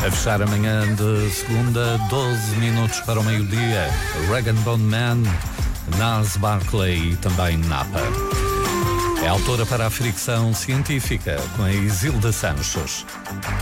A fechar a manhã de segunda, 12 minutos para o meio-dia, Rag & Bone Man, Gnarls Barkley e também Napa. É autora para a fricção científica com a Isilda Santos.